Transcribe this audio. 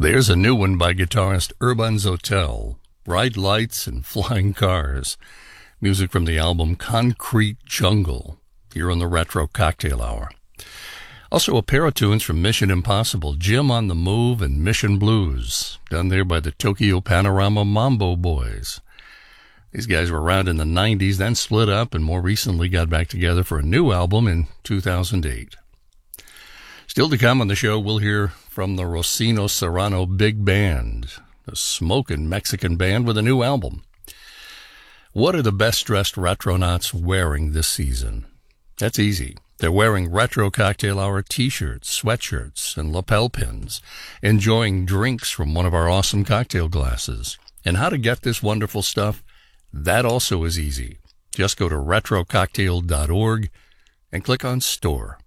There's a new one by guitarist Urban Zotel, Bright Lights and Flying Cars. Music from the album Concrete Jungle, here on the Retro Cocktail Hour. Also a pair of tunes from Mission Impossible, Jim on the Move and Mission Blues, done there by the Tokyo Panorama Mambo Boys. These guys were around in the 90s, then split up, and more recently got back together for a new album in 2008. Still to come on the show, we'll hear from the Rosino Serrano Big Band, a smokin' Mexican band with a new album. What are the best-dressed retronauts wearing this season? That's easy. They're wearing Retro Cocktail Hour t-shirts, sweatshirts, and lapel pins, enjoying drinks from one of our awesome cocktail glasses. And how to get this wonderful stuff? That also is easy. Just go to retrococktail.org and click on Store.